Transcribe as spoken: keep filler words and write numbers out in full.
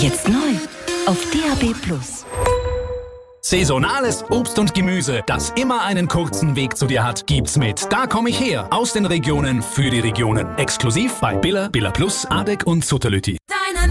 Jetzt neu auf D A B plus. Saisonales Obst und Gemüse, das immer einen kurzen Weg zu dir hat, gibt's mit Da komm ich her. Aus den Regionen für die Regionen. Exklusiv bei Billa, Billa Plus, Adek und Sutterlütti.